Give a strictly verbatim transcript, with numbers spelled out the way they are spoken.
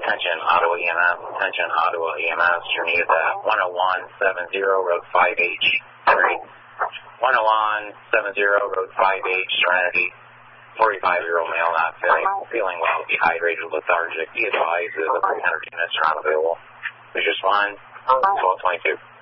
Attention Ottawa E M S, attention Ottawa E M S, you're needed at one oh one seventy Road five H. one oh one seventy Road five H, Serenity. forty-five-year-old male not feeling, feeling well, dehydrated, lethargic. Be advised that the three hundred units are not available. Please respond, twelve twenty-two.